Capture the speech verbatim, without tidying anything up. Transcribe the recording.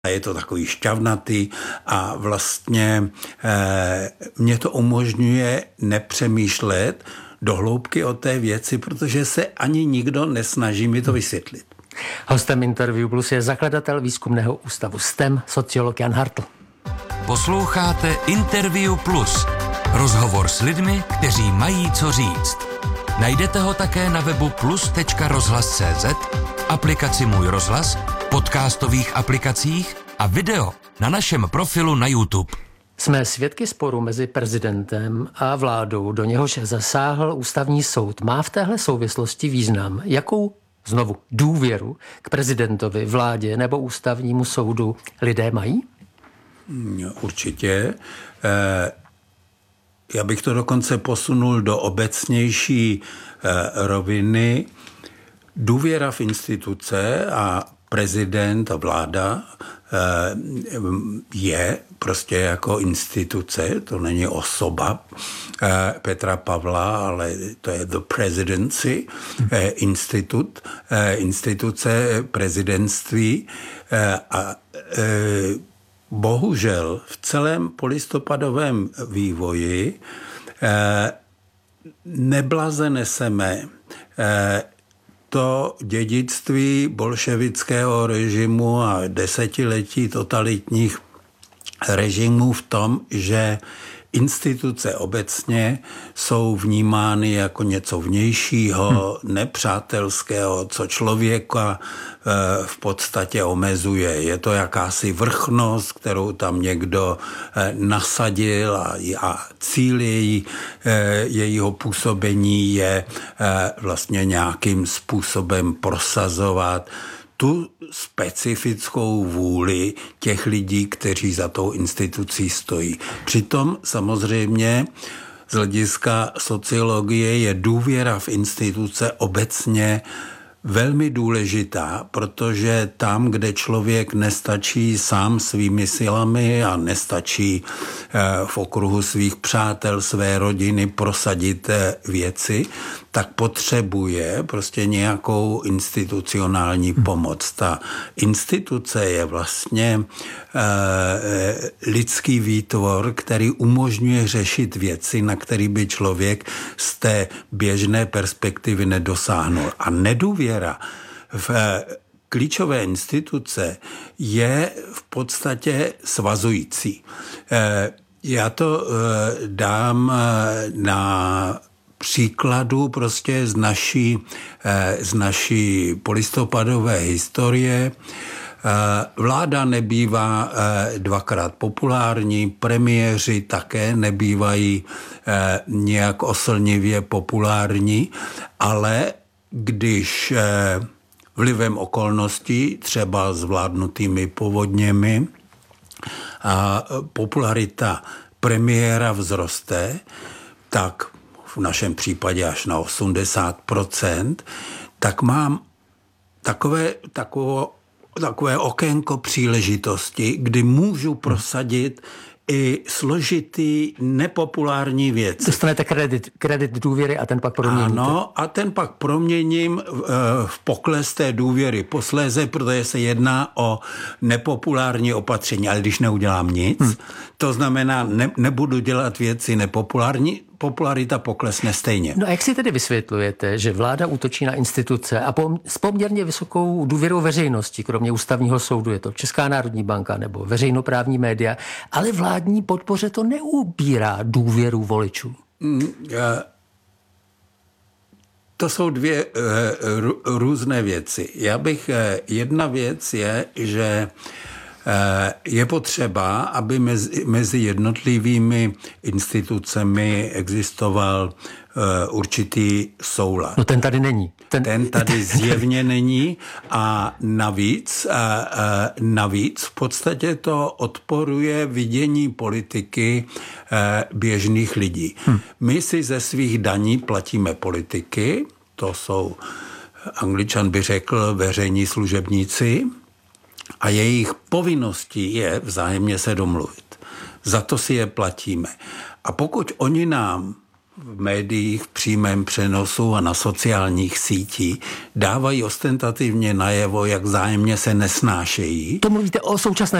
Je to takový šťavnatý a vlastně eh, mě to umožňuje nepřemýšlet do hloubky o té věci, protože se ani nikdo nesnaží mi to vysvětlit. Hostem Interview Plus je zakladatel výzkumného ústavu S T E M, sociolog Jan Hartl. Posloucháte Interview Plus. Rozhovor s lidmi, kteří mají co říct. Najdete ho také na webu plus tečka rozhlas tečka cé zet, aplikaci Můj rozhlas, podcastových aplikacích a video na našem profilu na YouTube. Jsme svědky sporu mezi prezidentem a vládou, do něhož zasáhl ústavní soud. Má v téhle souvislosti význam, jakou znovu důvěru k prezidentovi, vládě nebo ústavnímu soudu lidé mají? Určitě. Já bych to dokonce posunul do obecnější roviny. Důvěra v instituce a prezident a vláda je prostě jako instituce, to není osoba Petra Pavla, ale to je the presidency, institut, instituce prezidentství a bohužel v celém polistopadovém vývoji neblaze neseme to dědictví bolševického režimu a desetiletí totalitních režimů v tom, že instituce obecně jsou vnímány jako něco vnějšího, nepřátelského, co člověka v podstatě omezuje. Je to jakási vrchnost, kterou tam někdo nasadil a, a cíl její, jejího působení je vlastně nějakým způsobem prosazovat tu specifickou vůli těch lidí, kteří za tou institucí stojí. Přitom samozřejmě z hlediska sociologie je důvěra v instituce obecně velmi důležitá, protože tam, kde člověk nestačí sám svými silami a nestačí v okruhu svých přátel, své rodiny prosadit věci, tak potřebuje prostě nějakou institucionální pomoc. Ta instituce je vlastně eh, lidský výtvor, který umožňuje řešit věci, na který by člověk z té běžné perspektivy nedosáhnul. A nedůvěra v klíčové instituce je v podstatě svazující. Eh, já to eh, dám na příkladu prostě z naší, z naší polistopadové historie. Vláda nebývá dvakrát populární, premiéři také nebývají nějak oslnivě populární, ale když vlivem okolností, třeba zvládnutými povodněmi, a popularita premiéra vzroste, tak v našem případě až na osmdesát procent, tak mám takové, takové, takové okénko příležitosti, kdy můžu prosadit i složitý, nepopulární věc. Dostanete kredit, kredit důvěry a ten pak proměníte. Ano, a ten pak proměním v, v pokles té důvěry posléze, protože se jedná o nepopulární opatření. Ale když neudělám nic, hmm. to znamená, ne, nebudu dělat věci nepopulární, popularita poklesne stejně. No a jak si tedy vysvětlujete, že vláda útočí na instituce a pom- s poměrně vysokou důvěrou veřejnosti, kromě ústavního soudu, je to Česká národní banka nebo veřejnoprávní média, ale vládní podpoře to neubírá důvěru voličů? Mm, já... To jsou dvě uh, různé věci. Já bych, uh, jedna věc je, že je potřeba, aby mezi, mezi jednotlivými institucemi existoval uh, určitý soulad. No ten tady není. Ten, ten tady zjevně není a navíc, uh, uh, navíc v podstatě to odporuje vidění politiky uh, běžných lidí. Hm. My si ze svých daní platíme politiky, to jsou, Angličan by řekl, veřejní služebníci, a jejich povinností je vzájemně se domluvit. Za to si je platíme. A pokud oni nám v médiích, v přímém přenosu a na sociálních sítích dávají ostentativně najevo, jak vzájemně se nesnášejí. To mluvíte o současné